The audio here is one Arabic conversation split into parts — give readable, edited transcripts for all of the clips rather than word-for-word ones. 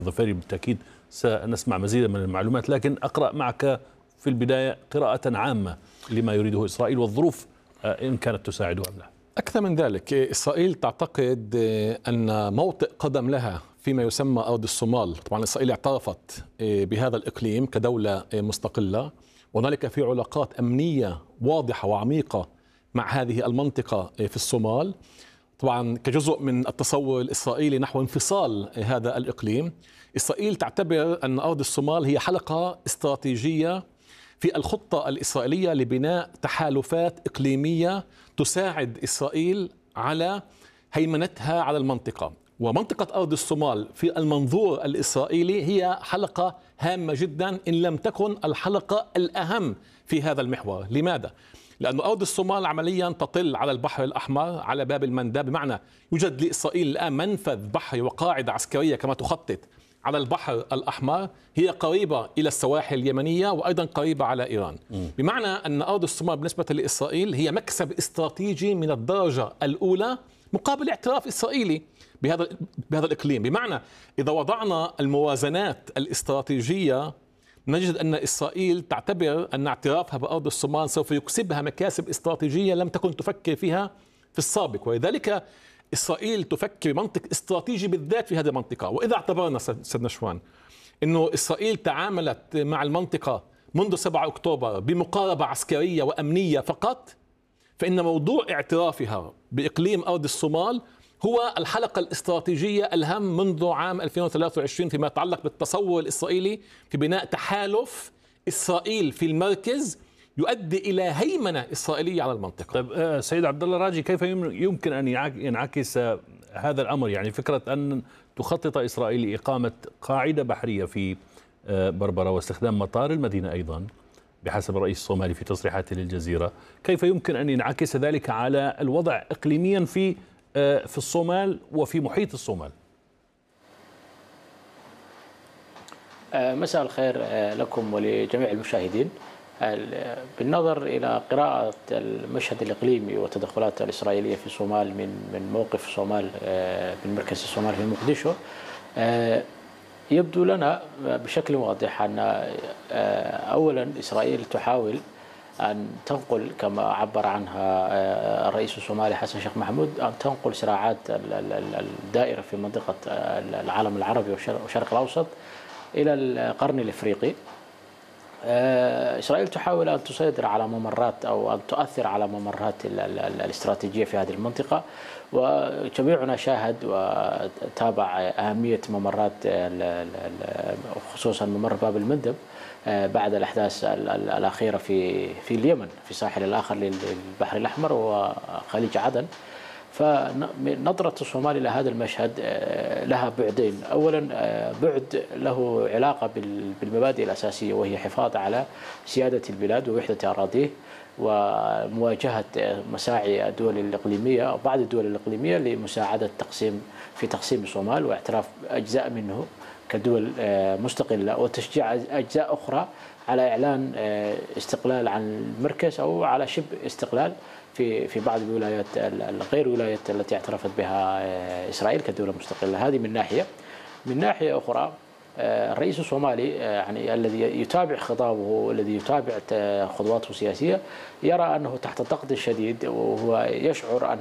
ظفيري بالتأكيد سنسمع مزيدا من المعلومات، لكن أقرأ معك في البداية قراءة عامة لما يريده إسرائيل والظروف إن كانت تساعد أم لا. أكثر من ذلك، إسرائيل تعتقد أن موطئ قدم لها فيما يسمى أرض الصومال. طبعا إسرائيل اعترفت بهذا الإقليم كدولة مستقلة، وهنالك في علاقات أمنية واضحة وعميقة مع هذه المنطقة في الصومال، طبعا كجزء من التصور الإسرائيلي نحو انفصال هذا الإقليم. إسرائيل تعتبر أن أرض الصومال هي حلقة استراتيجية في الخطة الإسرائيلية لبناء تحالفات إقليمية تساعد إسرائيل على هيمنتها على المنطقة. ومنطقة أرض الصومال في المنظور الإسرائيلي هي حلقة هامة جدا، إن لم تكن الحلقة الأهم في هذا المحور. لماذا؟ لأن أرض الصومال عمليا تطل على البحر الأحمر، على باب المندب، بمعنى يوجد لإسرائيل الآن منفذ بحري وقاعدة عسكرية كما تخطط على البحر الأحمر، هي قريبة إلى السواحل اليمنية وأيضا قريبة على إيران. بمعنى أن أرض الصومال بالنسبة لإسرائيل هي مكسب استراتيجي من الدرجة الأولى مقابل اعتراف إسرائيلي بهذا الإقليم. بمعنى إذا وضعنا الموازنات الاستراتيجية نجد أن إسرائيل تعتبر أن اعترافها بأرض الصومال سوف يكسبها مكاسب استراتيجية لم تكن تفكر فيها في السابق، ولذلك إسرائيل تفكر بمنطق استراتيجي بالذات في هذه المنطقة. وإذا اعتبرنا سيد نشوان أنه إسرائيل تعاملت مع المنطقة منذ 7 أكتوبر بمقاربة عسكرية وأمنية فقط، فإن موضوع اعترافها بإقليم أرض الصومال هو الحلقة الاستراتيجية الأهم منذ عام 2023 فيما يتعلق بالتصور الإسرائيلي في بناء تحالف إسرائيل في المركز يؤدي إلى هيمنة إسرائيلية على المنطقة. طيب سيد عبد الله راجي، كيف يمكن أن ينعكس هذا الأمر؟ يعني فكرة أن تخطط إسرائيل لإقامة قاعدة بحرية في بربرة واستخدام مطار المدينة أيضا بحسب الرئيس الصومالي في تصريحاته للجزيرة، كيف يمكن أن ينعكس ذلك على الوضع إقليميا في الصومال وفي محيط الصومال؟ مساء الخير لكم ولجميع المشاهدين. بالنظر إلى قراءة المشهد الإقليمي والتدخلات الإسرائيلية في الصومال من موقف الصومال من مركز الصومال في مقدشو، يبدو لنا بشكل واضح أن أولا إسرائيل تحاول أن تنقل كما عبر عنها الرئيس الصومالي حسن شيخ محمود، أن تنقل صراعات الدائرة في منطقة العالم العربي والشرق الأوسط إلى القرن الإفريقي. إسرائيل تحاول أن تسيطر على ممرات أو أن تؤثر على ممرات الاستراتيجية في هذه المنطقة، وجميعنا شاهد وتابع أهمية ممرات خصوصا ممر باب المندب بعد الأحداث الأخيرة في اليمن في الساحل الآخر للبحر الأحمر وخليج عدن. فنظرة الصومال إلى هذا المشهد لها بعدين. أولا بعد له علاقة بالمبادئ الأساسية، وهي حفاظ على سيادة البلاد ووحدة أراضيه ومواجهة مساعي الدول الإقليمية أو بعض الدول الإقليمية لمساعدة تقسيم الصومال واعتراف أجزاء منه كدول مستقلة، وتشجيع أجزاء أخرى على إعلان استقلال عن المركز أو على شبه استقلال في بعض الولايات غير الولايات التي اعترفت بها إسرائيل كدولة مستقلة. هذه من ناحية. من ناحية أخرى الرئيس الصومالي يعني الذي يتابع خطابه والذي يتابع خطواته السياسية يرى أنه تحت ضغط شديد، وهو يشعر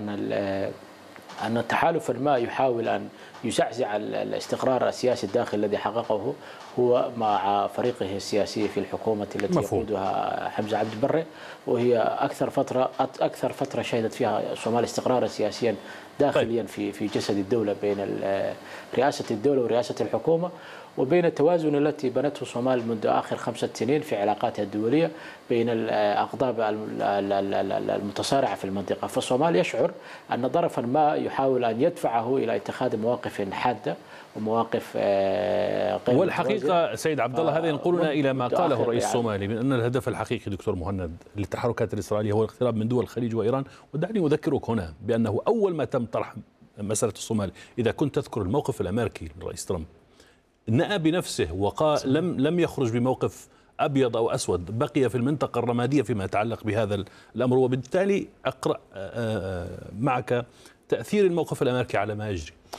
أن التحالف ما يحاول أن يزعزع الاستقرار السياسي الداخلي الذي حققه هو مع فريقه السياسي في الحكومة التي يقودها حمزة عبد البر، وهي أكثر فترة شهدت فيها الصومال استقرارا سياسيا داخليا في جسد الدولة بين رئاسة الدولة ورئاسة الحكومة، وبين التوازن التي بنته الصومال منذ آخر 5 سنين في علاقاتها الدولية بين الأقطاب المتصارعة في المنطقة. فالصومال يشعر أن طرفا ما يحاول أن يدفعه إلى اتخاذ مواقف حادة ومواقف غير. والحقيقة سيد عبد الله هذا ينقلنا إلى ما قاله الرئيس الصومالي من أن الهدف الحقيقي دكتور مهند للتحركات الإسرائيلية هو الاقتراب من دول الخليج وإيران. ودعني أذكرك هنا بأنه أول ما تم طرح مسألة الصومال، إذا كنت تذكر الموقف الأمريكي للرئيس ترامب، نأى بنفسه وقال لم يخرج بموقف أبيض أو أسود، بقي في المنطقة الرمادية فيما يتعلق بهذا الأمر. وبالتالي أقرأ معك تأثير الموقف الأمريكي على ما يجري.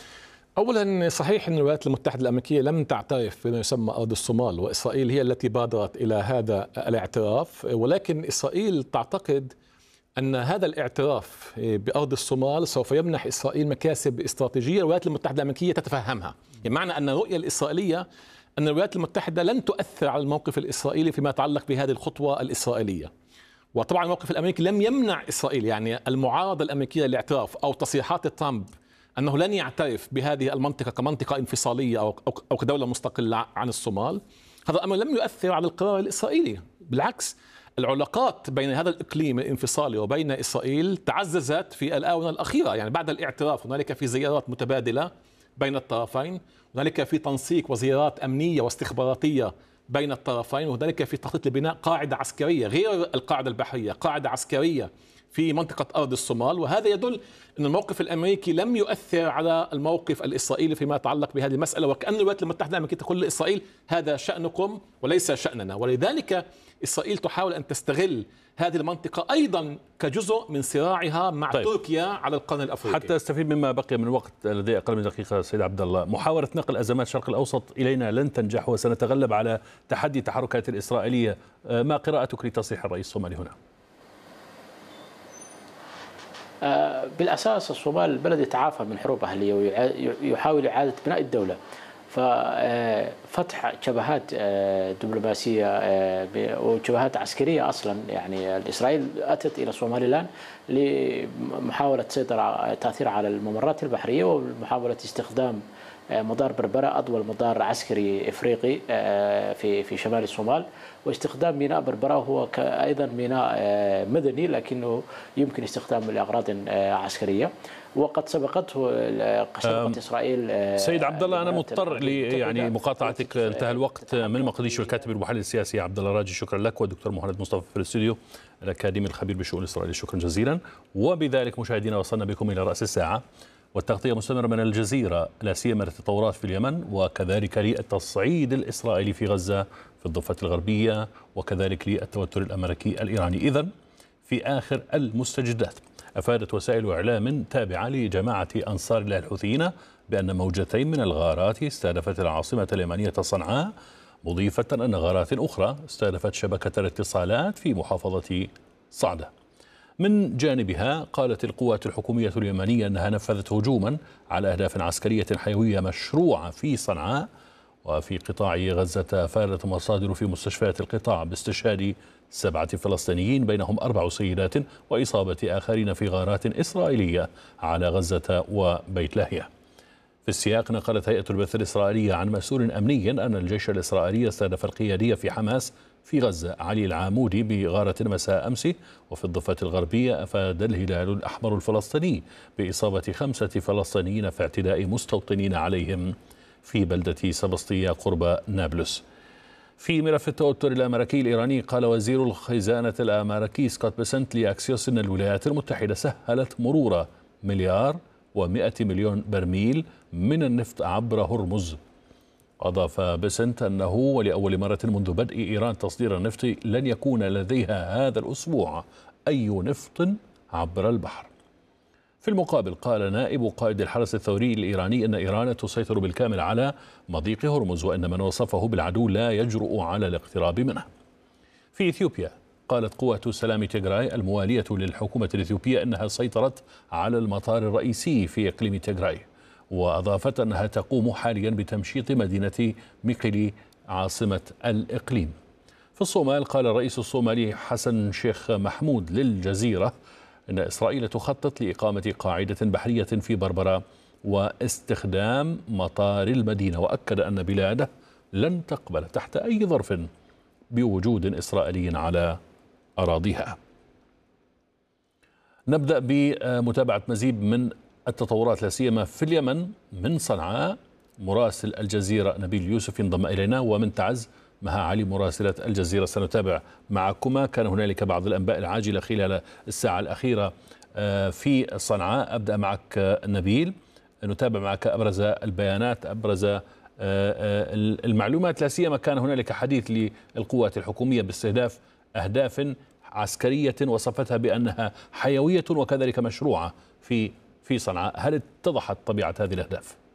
أولا صحيح أن الولايات المتحدة الأمريكية لم تعترف بما يسمى أرض الصومال، وإسرائيل هي التي بادرت إلى هذا الاعتراف، ولكن إسرائيل تعتقد أن هذا الاعتراف بأرض الصومال سوف يمنح إسرائيل مكاسب استراتيجية الولايات المتحدة الأمريكية تتفهمها. يعني معنى أن الرؤية الإسرائيلية أن الولايات المتحدة لن تؤثر على الموقف الإسرائيلي فيما يتعلق بهذه الخطوة الإسرائيلية. وطبعا الموقف الأمريكي لم يمنع إسرائيل، يعني المعارضة الأمريكية للاعتراف أو تصريحات ترامب أنه لن يعترف بهذه المنطقة كمنطقة انفصالية أو كدولة مستقلة عن الصومال، هذا الأمر لم يؤثر على القرار الإسرائيلي. بالعكس، العلاقات بين هذا الإقليم الانفصالي وبين إسرائيل تعززت في الآونة الأخيرة. يعني بعد الاعتراف هنالك في زيارات متبادلة بين الطرفين، هنالك في تنسيق وزيارات أمنية واستخباراتية بين الطرفين، وهنالك في تخطيط لبناء قاعدة عسكرية غير القاعدة البحرية، قاعدة عسكرية في منطقة أرض الصومال. وهذا يدل أن الموقف الأمريكي لم يؤثر على الموقف الإسرائيلي فيما يتعلق بهذه المسألة، وكأن الولايات المتحدة الأمريكية تقول لإسرائيل هذا شأنكم وليس شأننا. ولذلك إسرائيل تحاول أن تستغل هذه المنطقة أيضا كجزء من صراعها مع تركيا على القرن الأفريقي. حتى استفيد مما بقي من وقت لدي أقل من دقيقة سيد عبد الله، محاولة نقل أزمات الشرق الأوسط إلينا لن تنجح وسنتغلب على تحدي التحركات الإسرائيلية. ما قراءتك لتصريح الرئيس الصومالي هنا؟ بالأساس الصومال بلد يتعافى من حروب أهلية ويحاول إعادة بناء الدولة، ففتح جبهات دبلوماسية وجبهات عسكرية أصلا. يعني إسرائيل أتت إلى الصومال الآن لمحاولة تأثير على الممرات البحرية ومحاولة استخدام مطار بربرة أطول مطار عسكري إفريقي في شمال الصومال، واستخدام ميناء بربرة هو أيضا ميناء مدني لكنه يمكن استخدامه لأغراض عسكرية، وقد سبقت إسرائيل. سيد عبد الله، أنا مضطر يعني مقاطعتك، انتهى الوقت. من مقديش والكاتب المحلل السياسي عبد الله راجي، شكرا لك، والدكتور مهند مصطفى في الاستوديو الأكاديمي الخبير بالشؤون الإسرائيلية، شكرا جزيلا. وبذلك مشاهدينا وصلنا بكم إلى رأس الساعة، والتغطية مستمرة من الجزيرة، لا سيما التطورات في اليمن، وكذلك للتصعيد الإسرائيلي في غزة في الضفة الغربية، وكذلك للتوتر الأمريكي الإيراني. إذن في آخر المستجدات، أفادت وسائل إعلام تابعة لجماعة أنصار الله الحوثيين بأن موجتين من الغارات استهدفت العاصمة اليمنية صنعاء، مضيفة أن غارات أخرى استهدفت شبكة الاتصالات في محافظة صعدة. من جانبها قالت القوات الحكومية اليمنية أنها نفذت هجوما على أهداف عسكرية حيوية مشروعة في صنعاء. وفي قطاع غزة أفادت مصادر في مستشفيات القطاع باستشهاد 7 فلسطينيين بينهم 4 سيدات وإصابة آخرين في غارات إسرائيلية على غزة وبيت لاهيا. في السياق نقلت هيئة البث الإسرائيلية عن مسؤول أمني أن الجيش الإسرائيلي استهدف القيادية في حماس في غزة علي العامودي بغارة مساء أمس. وفي الضفة الغربية أفاد الهلال الأحمر الفلسطيني بإصابة 5 فلسطينيين في اعتداء مستوطنين عليهم في بلدة سبسطية قرب نابلس. في ملف التوتر الأمريكي الإيراني، قال وزير الخزانة الأمريكي سكوت بيسنت لأكسيوس أن الولايات المتحدة سهلت مرور 1,100,000,000 برميل من النفط عبر هرمز. أضاف بيسنت أنه ولأول مرة منذ بدء إيران تصدير النفط لن يكون لديها هذا الأسبوع أي نفط عبر البحر. في المقابل، قال نائب قائد الحرس الثوري الإيراني أن إيران تسيطر بالكامل على مضيق هرمز، وأن من وصفه بالعدو لا يجرؤ على الاقتراب منه. في إثيوبيا، قالت قوات سلام تيغراي الموالية للحكومة الإثيوبية أنها سيطرت على المطار الرئيسي في إقليم تيغراي، وأضافت أنها تقوم حاليا بتمشيط مدينة ميكيلي عاصمة الإقليم. في الصومال، قال الرئيس الصومالي حسن شيخ محمود للجزيرة أن إسرائيل تخطط لإقامة قاعدة بحرية في بربرة واستخدام مطار المدينة، وأكد أن بلاده لن تقبل تحت أي ظرف بوجود إسرائيلي على أراضيها. نبدأ بمتابعة مزيد من التطورات لا سيما في اليمن. من صنعاء مراسل الجزيرة نبيل يوسف ينضم إلينا، ومن تعز مها علي مراسلة الجزيرة. سنتابع معكما. كان هنالك بعض الأنباء العاجلة خلال الساعة الأخيرة في صنعاء. أبدأ معك نبيل، نتابع معك أبرز البيانات، أبرز المعلومات. لا سيما كان هنالك حديث للقوات الحكومية باستهداف أهداف عسكرية وصفتها بأنها حيوية وكذلك مشروعة في صنعاء. هل اتضحت طبيعة هذه الأهداف؟